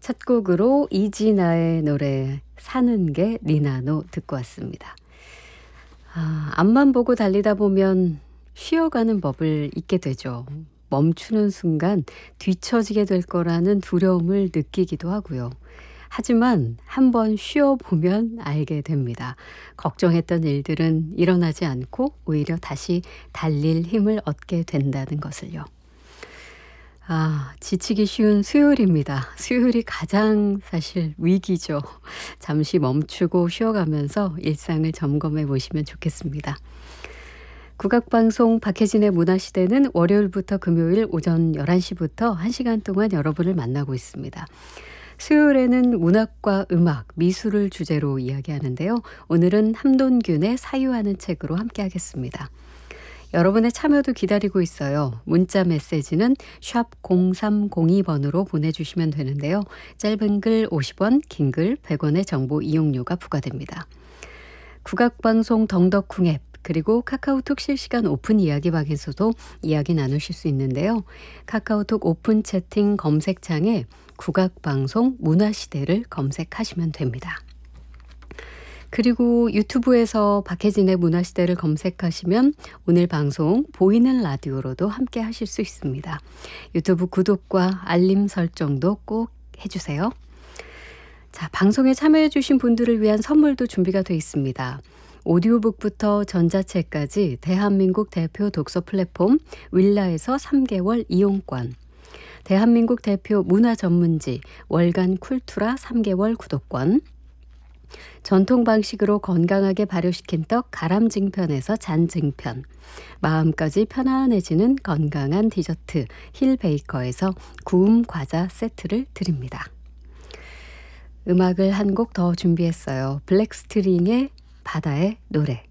첫 곡으로 이진아의 노래 사는 게 니나노 듣고 왔습니다. 앞만 보고 달리다 보면 쉬어가는 법을 잊게 되죠. 멈추는 순간 뒤처지게 될 거라는 두려움을 느끼기도 하고요. 하지만 한번 쉬어보면 알게 됩니다. 걱정했던 일들은 일어나지 않고 오히려 다시 달릴 힘을 얻게 된다는 것을요. 지치기 쉬운 수요일입니다. 수요일이 가장 사실 위기죠. 잠시 멈추고 쉬어가면서 일상을 점검해 보시면 좋겠습니다. 국악방송 박혜진의 문화시대는 월요일부터 금요일 오전 11시부터 1시간 동안 여러분을 만나고 있습니다. 수요일에는 문학과 음악, 미술을 주제로 이야기하는데요. 오늘은 함돈균의 사유하는 책으로 함께하겠습니다. 여러분의 참여도 기다리고 있어요. 문자 메시지는 샵 0302번으로 보내주시면 되는데요. 짧은 글 50원, 긴 글 100원의 정보 이용료가 부과됩니다. 국악방송 덩덕쿵 앱 그리고 카카오톡 실시간 오픈 이야기방에서도 이야기 나누실 수 있는데요. 카카오톡 오픈 채팅 검색창에 국악방송 문화시대를 검색하시면 됩니다. 그리고 유튜브에서 박혜진의 문화시대를 검색하시면 오늘 방송 보이는 라디오로도 함께 하실 수 있습니다. 유튜브 구독과 알림 설정도 꼭 해주세요. 자, 방송에 참여해 주신 분들을 위한 선물도 준비가 되어 있습니다. 오디오북부터 전자책까지 대한민국 대표 독서 플랫폼 윌라에서 3개월 이용권, 대한민국 대표 문화 전문지 월간 쿨투라 3개월 구독권, 전통 방식으로 건강하게 발효시킨 떡 가람증편에서 잔증편, 마음까지 편안해지는 건강한 디저트 힐베이커에서 구움 과자 세트를 드립니다. 음악을 한 곡 더 준비했어요. 블랙스트링의 바다의 노래.